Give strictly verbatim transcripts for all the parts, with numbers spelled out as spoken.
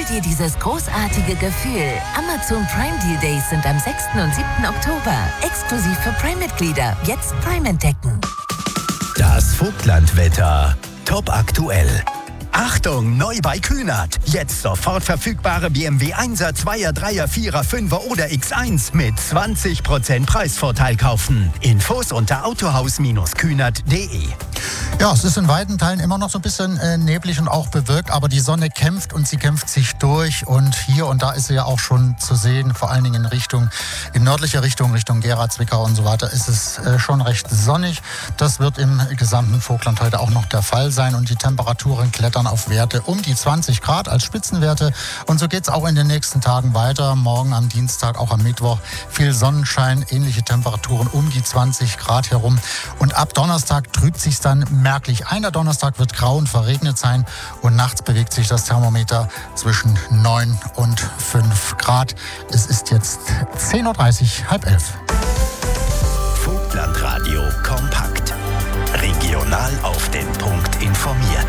dir dieses großartige Gefühl. Amazon Prime Deal Days sind am sechsten und siebten Oktober. Exklusiv für Prime-Mitglieder. Jetzt Prime entdecken. Das Vogtlandwetter. Top aktuell. Achtung, neu bei Kühnert. Jetzt sofort verfügbare B M W Einser, Zweier, Dreier, Vierer, Fünfer oder X eins mit zwanzig Prozent Preisvorteil kaufen. Infos unter autohaus Kühnert punkt de. Ja, es ist in weiten Teilen immer noch so ein bisschen äh, neblig und auch bewölkt, aber die Sonne kämpft und sie kämpft sich durch und hier und da ist sie ja auch schon zu sehen, vor allen Dingen in Richtung, in nördlicher Richtung, Richtung Gera, Zwickau und so weiter, ist es äh, schon recht sonnig. Das wird im gesamten Vogtland heute auch noch der Fall sein und die Temperaturen klettern auf Werte um die zwanzig Grad als Spitzenwerte und so geht es auch in den nächsten Tagen weiter. Morgen am Dienstag, auch am Mittwoch viel Sonnenschein, ähnliche Temperaturen um die zwanzig Grad herum und ab Donnerstag trübt sich dann merklich ein. Der Donnerstag wird grau und verregnet sein und nachts bewegt sich das Thermometer zwischen neun und fünf Grad. Es ist jetzt zehn Uhr dreißig, halb elf. Vogtlandradio kompakt. Regional auf den Punkt informiert.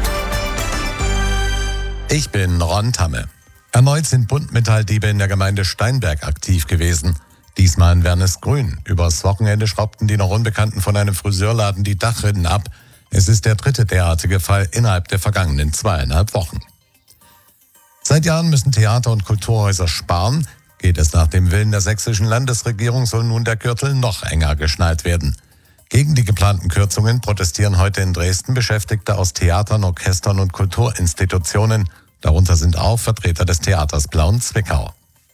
Ich bin Ron Tamme. Erneut sind Buntmetalldiebe in der Gemeinde Steinberg aktiv gewesen. Diesmal in Wernesgrün. Übers Wochenende schraubten die noch Unbekannten von einem Friseurladen die Dachrinnen ab. Es ist der dritte derartige Fall innerhalb der vergangenen zweieinhalb Wochen. Seit Jahren müssen Theater- und Kulturhäuser sparen. Geht es nach dem Willen der sächsischen Landesregierung, soll nun der Gürtel noch enger geschnallt werden. Gegen die geplanten Kürzungen protestieren heute in Dresden Beschäftigte aus Theatern, Orchestern und Kulturinstitutionen. Darunter sind auch Vertreter des Theaters Plauen Zwickau.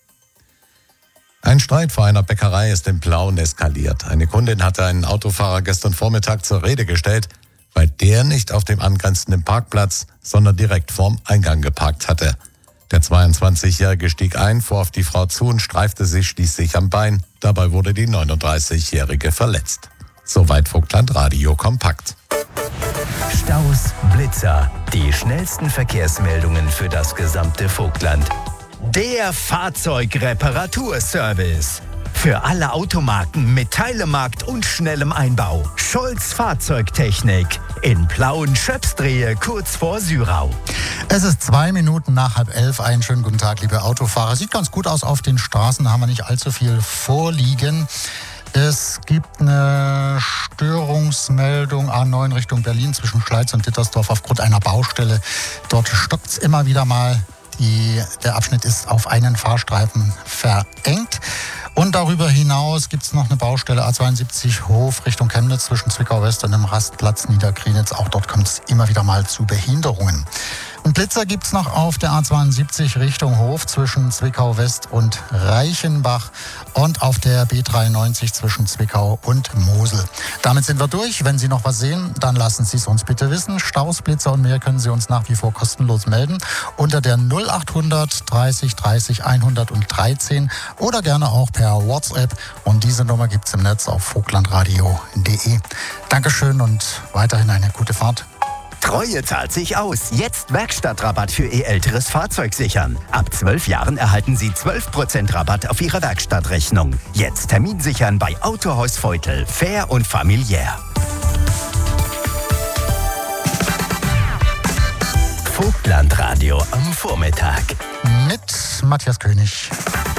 Ein Streit vor einer Bäckerei ist in Plauen eskaliert. Eine Kundin hatte einen Autofahrer gestern Vormittag zur Rede gestellt, weil der nicht auf dem angrenzenden Parkplatz, sondern direkt vorm Eingang geparkt hatte. Der zweiundzwanzigjährige stieg ein, fuhr auf die Frau zu und streifte sie schließlich am Bein. Dabei wurde die neununddreißigjährige verletzt. Soweit Vogtlandradio kompakt. Staus, Blitzer, die schnellsten Verkehrsmeldungen für das gesamte Vogtland. Der Fahrzeugreparaturservice. Für alle Automarken mit Teilemarkt und schnellem Einbau. Scholz Fahrzeugtechnik. In Plauen-Schöpsdrehe, kurz vor Syrau. Es ist zwei Minuten nach halb elf. Einen schönen guten Tag, liebe Autofahrer. Sieht ganz gut aus auf den Straßen, da haben wir nicht allzu viel vorliegen. Es gibt eine Störungsmeldung A neun Richtung Berlin zwischen Schleiz und Dittersdorf aufgrund einer Baustelle. Dort stockt es immer wieder mal. Die, der Abschnitt ist auf einen Fahrstreifen verengt. Und darüber hinaus gibt es noch eine Baustelle A zweiundsiebzig Hof Richtung Chemnitz zwischen Zwickau West und dem Rastplatz Niederkrienitz. Auch dort kommt es immer wieder mal zu Behinderungen. Ein Blitzer gibt es noch auf der A zweiundsiebzig Richtung Hof zwischen Zwickau West und Reichenbach und auf der B dreiundneunzig zwischen Zwickau und Mosel. Damit sind wir durch. Wenn Sie noch was sehen, dann lassen Sie es uns bitte wissen. Staus, Blitzer und mehr können Sie uns nach wie vor kostenlos melden unter der null achthundert dreißig dreißig hundertdreizehn oder gerne auch per WhatsApp. Und diese Nummer gibt es im Netz auf vogtlandradio punkt de. Dankeschön und weiterhin eine gute Fahrt. Treue zahlt sich aus. Jetzt Werkstattrabatt für Ihr älteres Fahrzeug sichern. Ab zwölf Jahren erhalten Sie zwölf Prozent Rabatt auf Ihre Werkstattrechnung. Jetzt Termin sichern bei Autohaus Feutel. Fair und familiär. Vogtlandradio am Vormittag. Mit Matthias König.